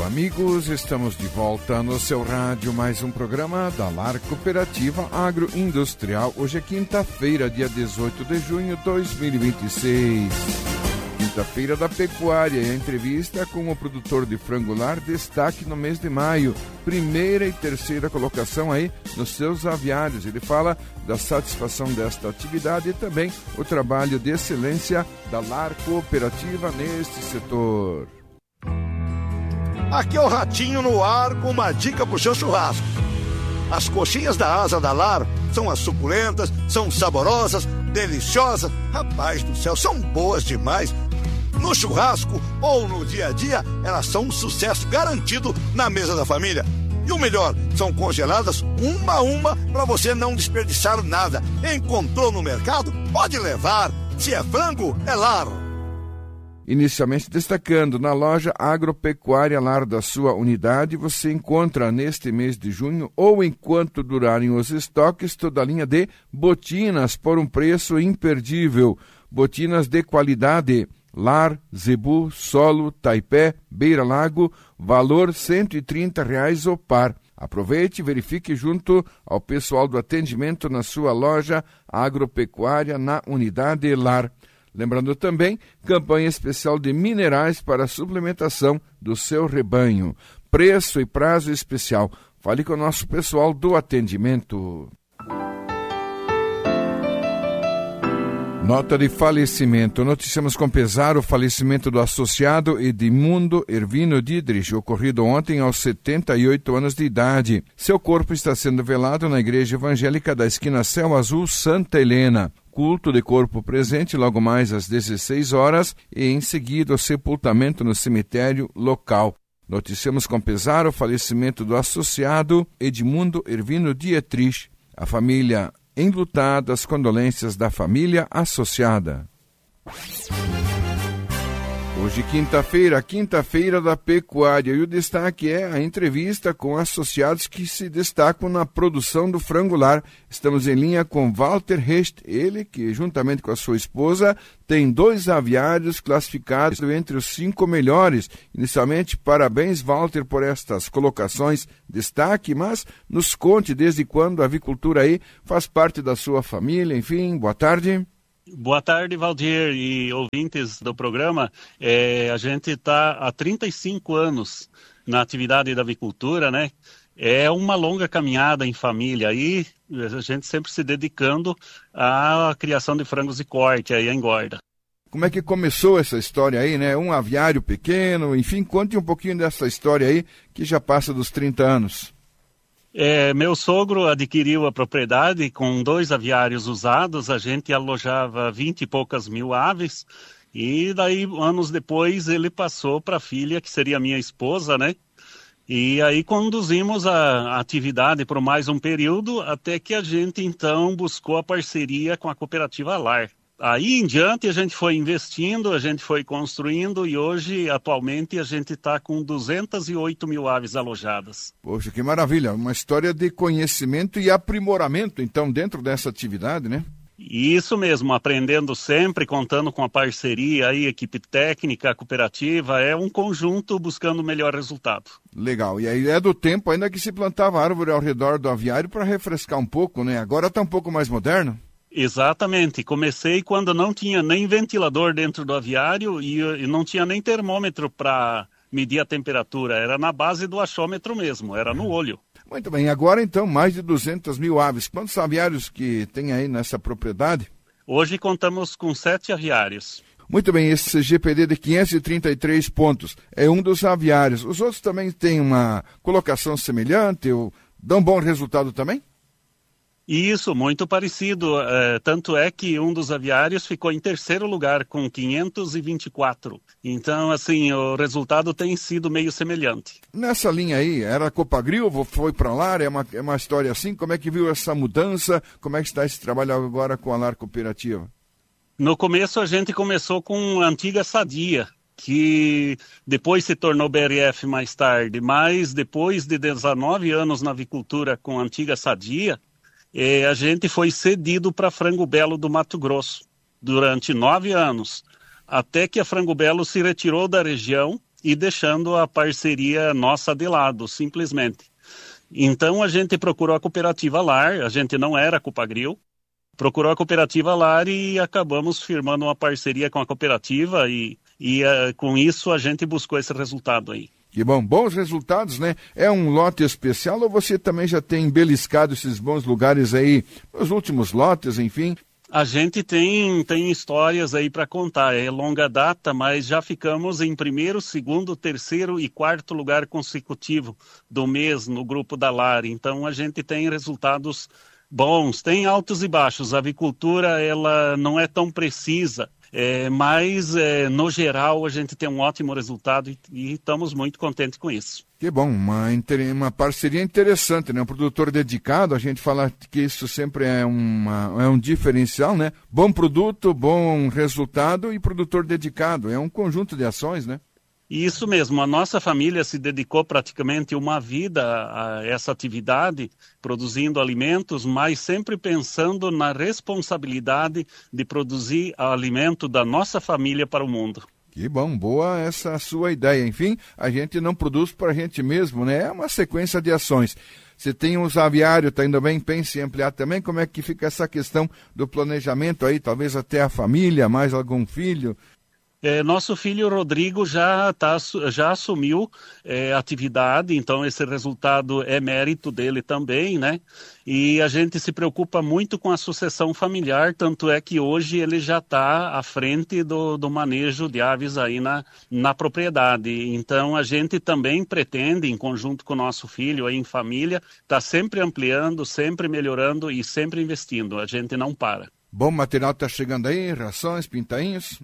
amigos, estamos de volta no seu rádio, mais um programa da LAR Cooperativa Agroindustrial. Hoje é quinta-feira, dia 18 de junho de 2026. Quinta-feira da pecuária e a entrevista com o produtor de frango lar, destaque no mês de maio, primeira e terceira colocação aí nos seus aviários. Ele fala da satisfação desta atividade e também o trabalho de excelência da LAR Cooperativa neste setor. Aqui é o Ratinho no ar com uma dica pro seu churrasco. As coxinhas da asa da LAR são as suculentas, são saborosas, deliciosas. Rapaz do céu, são boas demais. No churrasco ou no dia a dia, elas são um sucesso garantido na mesa da família. E o melhor, são congeladas uma a uma para você não desperdiçar nada. Encontrou no mercado? Pode levar. Se é frango, é LAR. Inicialmente destacando, na loja agropecuária LAR da sua unidade, você encontra neste mês de junho, ou enquanto durarem os estoques, toda a linha de botinas por um preço imperdível. Botinas de qualidade, LAR, Zebu, Solo, Taipé, Beira Lago, valor R$ 130 o par. Aproveite e verifique junto ao pessoal do atendimento na sua loja agropecuária na unidade LAR. Lembrando também, campanha especial de minerais para a suplementação do seu rebanho. Preço e prazo especial. Fale com o nosso pessoal do atendimento. Nota de falecimento. Noticiamos com pesar o falecimento do associado Edmundo Ervino Didrich, ocorrido ontem aos 78 anos de idade. Seu corpo está sendo velado na Igreja Evangélica da esquina Céu Azul, Santa Helena. Culto de corpo presente logo mais às 16 horas e em seguida o sepultamento no cemitério local. Noticiamos com pesar o falecimento do associado Edmundo Ervino Dietrich. A família enlutada, as condolências da família associada. Hoje, quinta-feira da pecuária, e o destaque é a entrevista com associados que se destacam na produção do frango lar. Estamos em linha com Walter Recht, ele que, juntamente com a sua esposa, tem 2 aviários classificados entre os 5 melhores. Inicialmente, parabéns, Walter, por estas colocações, destaque, mas nos conte desde quando a avicultura aí faz parte da sua família. Enfim, boa tarde. Boa tarde, Valdir e ouvintes do programa. A gente está há 35 anos na atividade da avicultura, né? É uma longa caminhada em família e a gente sempre se dedicando à criação de frangos de corte, aí a engorda. Como é que começou essa história aí, né? Um aviário pequeno, enfim, conte um pouquinho dessa história aí que já passa dos 30 anos. Meu sogro adquiriu a propriedade com 2 aviários usados, a gente alojava 20 e poucas mil aves, e daí, anos depois, ele passou para a filha, que seria minha esposa, né? E aí conduzimos a atividade por mais um período, até que a gente, então, buscou a parceria com a cooperativa LAR. Aí em diante a gente foi investindo, a gente foi construindo e hoje, atualmente, a gente está com 208 mil aves alojadas. Poxa, que maravilha! Uma história de conhecimento e aprimoramento, então, dentro dessa atividade, né? Isso mesmo, aprendendo sempre, contando com a parceria, aí, equipe técnica, a cooperativa, é um conjunto buscando o melhor resultado. Legal, e aí é do tempo ainda que se plantava árvore ao redor do aviário para refrescar um pouco, né? Agora está um pouco mais moderno. Exatamente, comecei quando não tinha nem ventilador dentro do aviário e não tinha nem termômetro para medir a temperatura, era na base do achômetro mesmo, era no olho. Muito bem, agora então mais de 200 mil aves. Quantos aviários que tem aí nessa propriedade? Hoje contamos com 7 aviários. Muito bem, esse GPD de 533 pontos é um dos aviários. Os outros também têm uma colocação semelhante ou dão bom resultado também? Isso, muito parecido. Tanto é que um dos aviários ficou em terceiro lugar com 524. Então, assim, o resultado tem sido meio semelhante. Nessa linha aí, era a Copagril, foi para LAR, é uma história assim? Como é que viu essa mudança? Como é que está esse trabalho agora com a LAR Cooperativa? No começo a gente começou com a antiga Sadia, que depois se tornou BRF mais tarde, mas depois de 19 anos na avicultura com a antiga Sadia, a gente foi cedido para Frango Belo do Mato Grosso durante 9 anos, até que a Frango Belo se retirou da região e deixando a parceria nossa de lado, simplesmente. Então a gente procurou a cooperativa Lar, a gente não era Copagril, procurou a cooperativa Lar e acabamos firmando uma parceria com a cooperativa e com isso a gente buscou esse resultado aí. Que bom, bons resultados, né? É um lote especial ou você também já tem beliscado esses bons lugares aí, os últimos lotes, enfim? A gente tem histórias aí para contar, é longa data, mas já ficamos em primeiro, segundo, terceiro e quarto lugar consecutivo do mês no grupo da Lar. Então a gente tem resultados bons, tem altos e baixos. A avicultura ela não é tão precisa, mas no geral a gente tem um ótimo resultado e estamos muito contentes com isso. Que bom, uma parceria interessante, né? Um produtor dedicado, a gente fala que isso sempre é um diferencial, né? Bom produto, bom resultado e produtor dedicado, é um conjunto de ações, né? Isso mesmo, a nossa família se dedicou praticamente uma vida a essa atividade, produzindo alimentos, mas sempre pensando na responsabilidade de produzir alimento da nossa família para o mundo. Que bom, boa essa sua ideia. Enfim, a gente não produz para a gente mesmo, né? É uma sequência de ações. Você tem os aviários, está indo bem, pense em ampliar também. Como é que fica essa questão do planejamento aí? Talvez até a família, mais algum filho? Nosso filho Rodrigo já assumiu atividade, então esse resultado é mérito dele também, né? E a gente se preocupa muito com a sucessão familiar, tanto é que hoje ele já está à frente do manejo de aves aí na propriedade. Então a gente também pretende, em conjunto com o nosso filho aí em família, tá sempre ampliando, sempre melhorando e sempre investindo. A gente não para. Bom material está chegando aí, rações, pintainhos?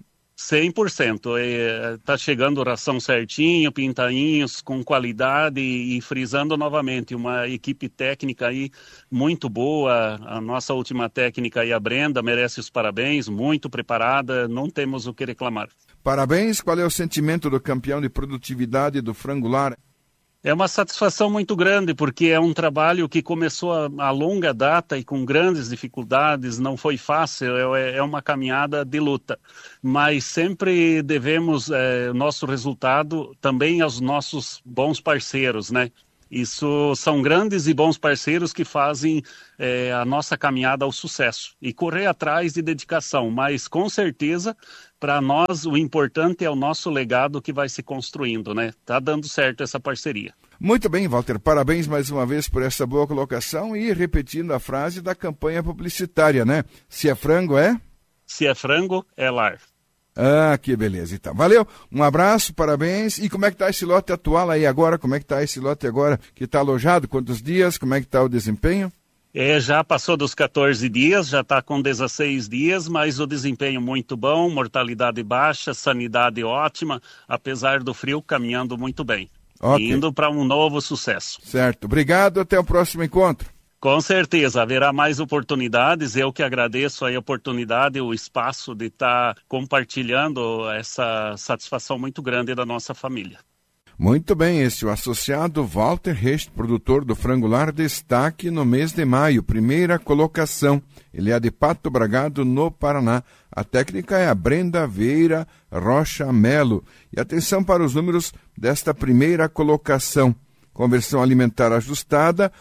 100%. Está chegando ração certinho, pintainhos com qualidade e frisando novamente, uma equipe técnica aí muito boa. A nossa última técnica aí, a Brenda, merece os parabéns, muito preparada, não temos o que reclamar. Parabéns, qual é o sentimento do campeão de produtividade do Frango Lar? É uma satisfação muito grande, porque é um trabalho que começou a longa data e com grandes dificuldades, não foi fácil, é uma caminhada de luta. Mas sempre devemos nosso resultado também aos nossos bons parceiros, né? Isso são grandes e bons parceiros que fazem a nossa caminhada ao sucesso. E correr atrás de dedicação, mas com certeza, para nós, o importante é o nosso legado que vai se construindo, né? Tá dando certo essa parceria. Muito bem, Walter. Parabéns mais uma vez por essa boa colocação e repetindo a frase da campanha publicitária, né? Se é frango, é? Se é frango, é lar. Ah, que beleza, então. Valeu, um abraço, parabéns. E como é que está esse lote atual aí agora? Como é que está esse lote agora que está alojado? Quantos dias? Como é que está o desempenho? Já passou dos 14 dias, já está com 16 dias, mas o desempenho muito bom, mortalidade baixa, sanidade ótima, apesar do frio, caminhando muito bem. Okay. Indo para um novo sucesso. Certo, obrigado, até o próximo encontro. Com certeza, haverá mais oportunidades. Eu que agradeço a oportunidade, o espaço de estar compartilhando essa satisfação muito grande da nossa família. Muito bem, esse é o associado Walter Recht, produtor do Frango Lar, destaque no mês de maio, primeira colocação. Ele é de Pato Bragado, no Paraná. A técnica é a Brenda Vieira Rocha Melo. E atenção para os números desta primeira colocação. Conversão alimentar ajustada,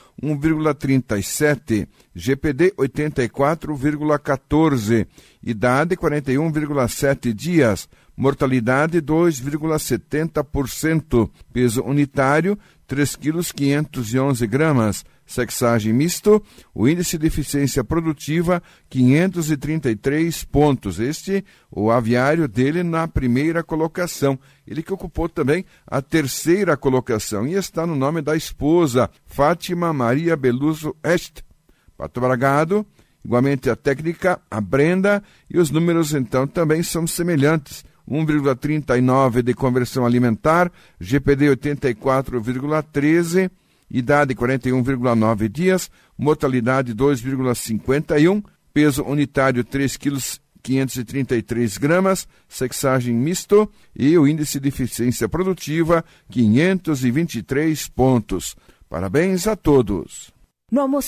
1,37. GPD, 84,14. Idade, 41,7 dias. Mortalidade, 2,70%. Peso unitário, 3,511 kg. Sexagem misto, o índice de eficiência produtiva, 533 pontos. Este, o aviário dele na primeira colocação. Ele que ocupou também a terceira colocação e está no nome da esposa, Fátima Maria Beluso Est. Pato Bragado, igualmente a técnica, a Brenda, e os números então também são semelhantes. 1,39 de conversão alimentar, GPD 84,13, idade 41,9 dias, mortalidade 2,51, peso unitário 3,533 kg, sexagem misto e o índice de eficiência produtiva 523 pontos. Parabéns a todos. No almoço